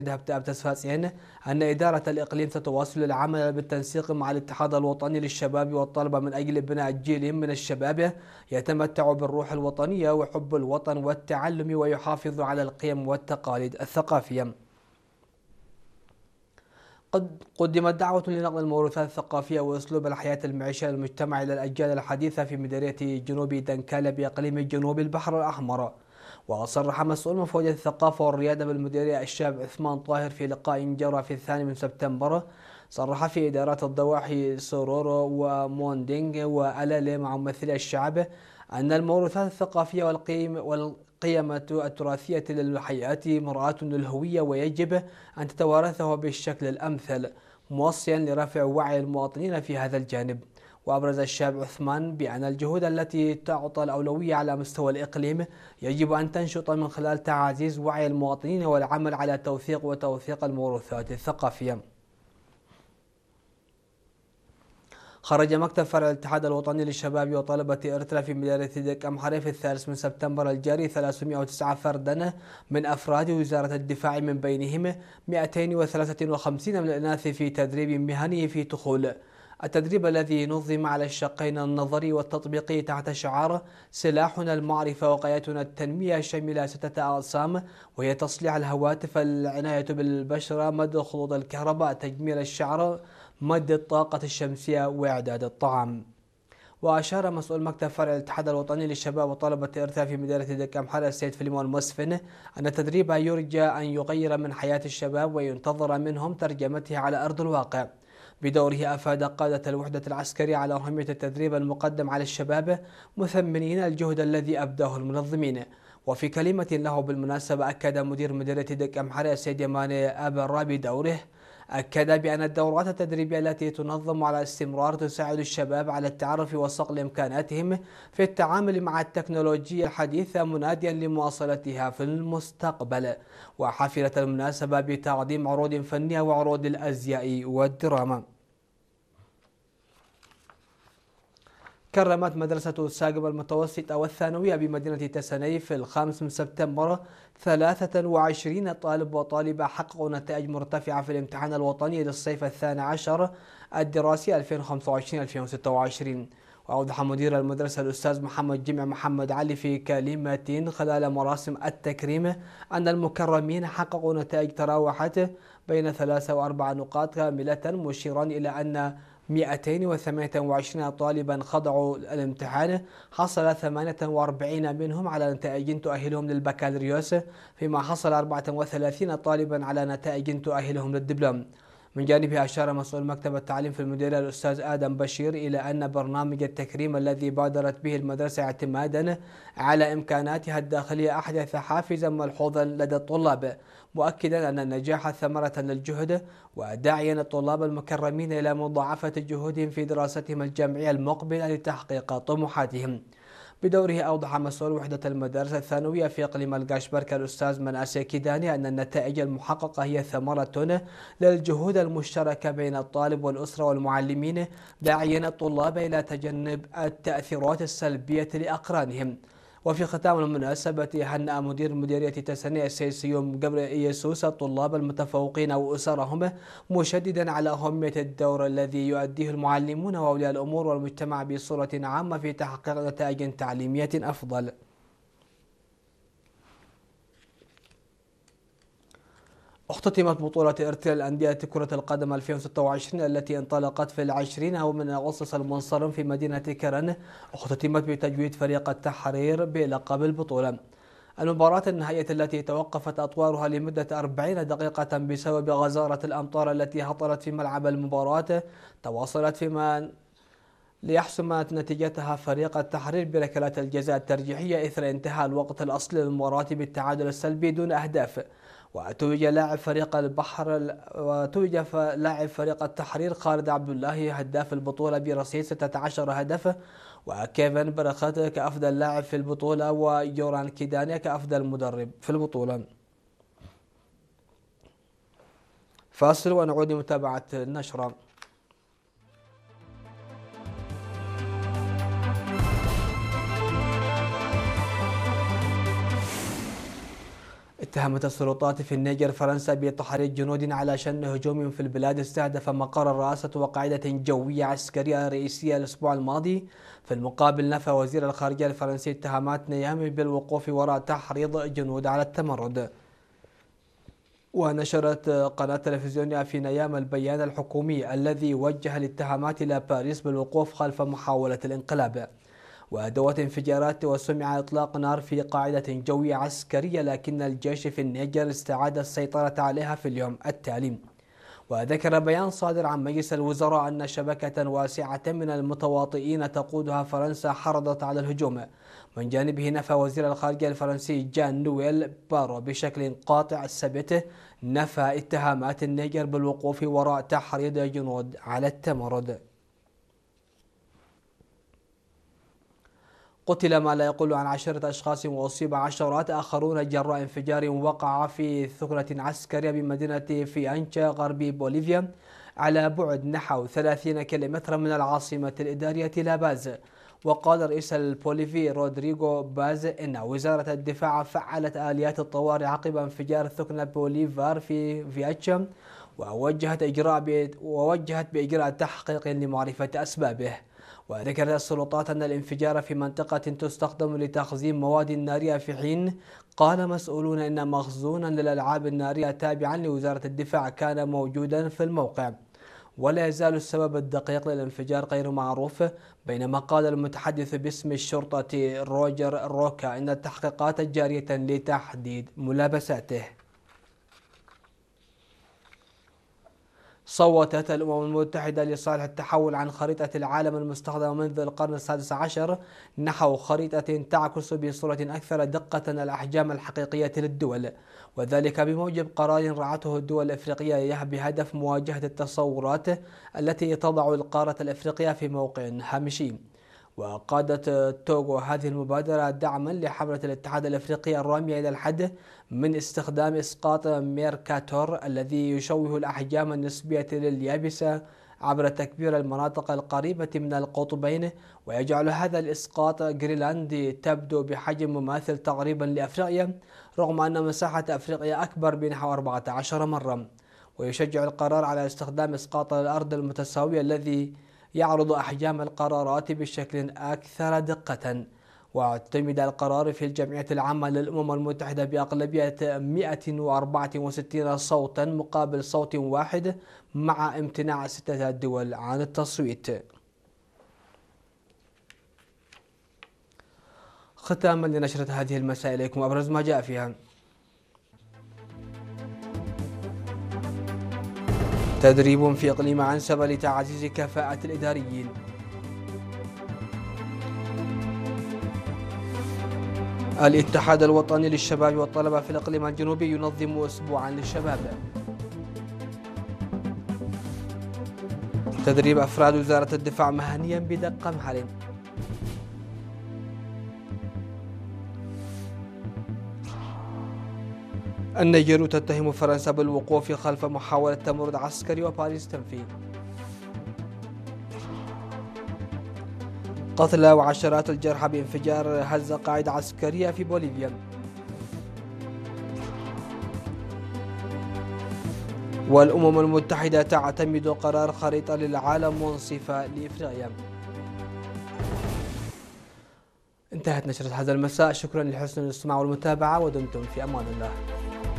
تسفاسين أن إدارة الإقليم ستواصل العمل بالتنسيق مع الاتحاد الوطني للشباب والطلبة من أجل بناء جيل من الشباب يتمتع بالروح الوطنية وحب الوطن والتعلم ويحافظ على القيم والتقاليد الثقافية. قد قدمت دعوة لنقل الموروثات الثقافية وأسلوب الحياة المعيشية للمجتمع إلى الأجيال الحديثة في مديرية جنوب دنكالة بإقليم جنوب البحر الأحمر. وصرح مسؤول مفوضية الثقافة والريادة بالمديرية الشاب عثمان طاهر في لقاء جرى في 2 سبتمبر، صرح في إدارات الضواحي سورورو وموندينغ وألالي مع ممثلي الشعب أن الموروثات الثقافية والقيم التراثية للحياة مرآة للهوية ويجب أن تتوارثه بالشكل الأمثل، موصيا لرفع وعي المواطنين في هذا الجانب. وأبرز الشاب عثمان بأن الجهود التي تعطى الأولوية على مستوى الإقليم يجب أن تنشط من خلال تعزيز وعي المواطنين والعمل على توثيق الموروثات الثقافية. خرج مكتب فرع الاتحاد الوطني للشباب وطلبة إرترا في مديرية ديك أمحري في 3 سبتمبر الجاري 309 فردا من أفراد وزارة الدفاع، من بينهم 253 من الإناث في تدريب مهني في تخول. التدريب الذي نظم على الشقين النظري والتطبيقي تحت شعار سلاحنا المعرفة وقايتنا التنمية، شمل 6 أقسام، وهي تصليح الهواتف، العناية بالبشرة، مد خطوط الكهرباء، تجميل الشعر، مد الطاقة الشمسية، وإعداد الطعام. وأشار مسؤول مكتب فرع الاتحاد الوطني للشباب وطلبة إرثا في مديرية ديك أمحري السيد فيليمون مسفن أن التدريب يرجى أن يغير من حياة الشباب وينتظر منهم ترجمتها على أرض الواقع. بدوره أفاد قادة الوحدة العسكرية على أهمية التدريب المقدم على الشباب، مثمنين الجهد الذي أبداه المنظمين. وفي كلمة له بالمناسبة أكد مدير مديرية ديك أمحري السيد يماني أبرا بدوره أكد بأن الدورات التدريبية التي تنظم على استمرار تساعد الشباب على التعرف وصقل إمكاناتهم في التعامل مع التكنولوجيا الحديثة، مناديا لمواصلتها في المستقبل. وحفلت المناسبة بتقديم عروض فنية وعروض الأزياء والدراما. كرمت مدرسة ساقب المتوسطة والثانوية بمدينة تسني في 5 سبتمبر 23 طالب وطالبة حققوا نتائج مرتفعة في الامتحان الوطني للصيف 12 الدراسي 2025-2026. وأوضح مدير المدرسة الأستاذ محمد جمع محمد علي في كلمة خلال مراسم التكريم أن المكرمين حققوا نتائج تراوحت بين 3 و4 نقاط كاملة، مشيرا إلى أن 228 طالبا خضعوا الامتحان، حصل 48 منهم على نتائج تؤهلهم للبكالوريوس، فيما حصل 34 طالبا على نتائج تؤهلهم للدبلوم. من جانبه أشار مسؤول مكتب التعليم في المديرية الأستاذ آدم بشير إلى أن برنامج التكريم الذي بادرت به المدرسة اعتمادا على إمكاناتها الداخلية أحدث حافزا ملحوظا لدى الطلاب، مؤكدا أن النجاح ثمرة للجهد، وداعيا الطلاب المكرمين إلى مضاعفة جهودهم في دراستهم الجامعية المقبلة لتحقيق طموحاتهم. بدوره أوضح مسؤول وحدة المدارس الثانوية في إقليم القاشبركة الأستاذ مناسي كيداني أن النتائج المحققة هي ثمرة للجهود المشتركة بين الطالب والأسرة والمعلمين، داعيا الطلاب إلى تجنب التأثيرات السلبية لأقرانهم. وفي ختام المناسبة هنأ مدير مديرية تسني السيد سيوم قبر يسوس الطلاب المتفوقين وأسرهم، مشددا على أهمية الدور الذي يؤديه المعلمون وأولياء الأمور والمجتمع بصورة عامة في تحقيق نتائج تعليمية أفضل. اختتمت بطولة إرتيل الأندية كرة القدم 2026 التي انطلقت في 20 من أغسطس المنصرم في مدينة كرن، اختتمت بتجويد فريق التحرير بلقب البطولة. المباراة النهائية التي توقفت أطوارها لمدة 40 دقيقة بسبب غزارة الأمطار التي هطلت في ملعب المباراة، تواصلت فيما ليحسم نتيجتها فريق التحرير بركلات الجزاء الترجيحية إثر انتهاء الوقت الأصلي للمباراة بالتعادل السلبي دون أهداف. وتوج لاعب فريق التحرير خالد عبد الله هداف البطولة برصيد 16 هدف، وكيفن برخت كأفضل لاعب في البطولة، ويوران كيدانيا كأفضل مدرب في البطولة. فاصل ونعود لمتابعة النشرة. اتهمت السلطات في النيجر فرنسا بتحريض جنود على شن هجوم في البلاد استهدف مقر رئاسة وقاعدة جوية عسكرية رئيسية الأسبوع الماضي. في المقابل نفى وزير الخارجية الفرنسي اتهامات نيامي بالوقوف وراء تحريض جنود على التمرد. ونشرت قناة تلفزيونية في نيام البيان الحكومي الذي وجه الاتهامات إلى باريس بالوقوف خلف محاولة الانقلاب وأدوات انفجارات، وسمع إطلاق نار في قاعدة جوية عسكرية، لكن الجيش في النيجر استعاد السيطرة عليها في اليوم التالي. وذكر بيان صادر عن مجلس الوزراء أن شبكة واسعة من المتواطئين تقودها فرنسا حرضت على الهجوم. من جانبه نفى وزير الخارجية الفرنسي جان نويل بارو بشكل قاطع السبت نفى اتهامات النيجر بالوقوف وراء تحريض جنود على التمرد. قتل ما لا يقل عن 10 أشخاص وأصيب عشرات آخرون جراء انفجار وقع في ثغرة عسكرية بمدينة فيانشا غربي بوليفيا على بعد نحو 30 كيلومترا من العاصمة الإدارية لاباز. وقال رئيس البوليفي رودريغو باز إن وزارة الدفاع فعلت آليات الطوارئ عقب انفجار ثغرة بوليفار في فياتشا ووجهت بإجراء تحقيق لمعرفة أسبابه. وذكرت السلطات أن الانفجار في منطقة تستخدم لتخزين مواد نارية، في حين قال مسؤولون إن مخزونا للألعاب النارية تابعا لوزارة الدفاع كان موجودا في الموقع. ولا يزال السبب الدقيق للانفجار غير معروف، بينما قال المتحدث باسم الشرطة روجر روكا إن التحقيقات جارية لتحديد ملابساته. صوتت الأمم المتحدة لصالح التحول عن خريطة العالم المستخدمة منذ القرن السادس عشر نحو خريطة تعكس بصورة أكثر دقة الأحجام الحقيقية للدول، وذلك بموجب قرار رعته الدول الإفريقية بهدف مواجهة التصورات التي تضع القارة الإفريقية في موقع هامشي. وقادت توغو هذه المبادرة دعما لحملة الاتحاد الافريقي الرامية إلى الحد من استخدام إسقاط ميركاتور الذي يشوه الأحجام النسبية لليابسة عبر تكبير المناطق القريبة من القطبين، ويجعل هذا الإسقاط غرينلاند تبدو بحجم مماثل تقريبا لأفريقيا، رغم أن مساحة أفريقيا أكبر بنحو 14 مرة. ويشجع القرار على استخدام إسقاط الأرض المتساوية الذي يعرض أحجام القرارات بشكل أكثر دقة. واعتمد القرار في الجمعية العامة للأمم المتحدة بأغلبية 164 صوتا مقابل صوت واحد، مع امتناع 6 دول عن التصويت. ختاما لنشرة هذه المساء إليكم أبرز ما جاء فيها. تدريب في إقليم عنسبة لتعزيز كفاءة الإداريين. الاتحاد الوطني للشباب والطلبة في الإقليم الجنوبي ينظم أسبوعا للشباب. تدريب أفراد وزارة الدفاع مهنيا بدق قمحل. النيجر تتهم فرنسا بالوقوف خلف محاولة تمرد عسكري وباريس تنفي. قتلى وعشرات الجرحى بانفجار هز قاعدة عسكرية في بوليفيا. والأمم المتحدة تعتمد قرار خريطة للعالم منصفة لإفريقيا. انتهت نشرة هذا المساء، شكرا لحسن الاستماع والمتابعة، ودمتم في أمان الله.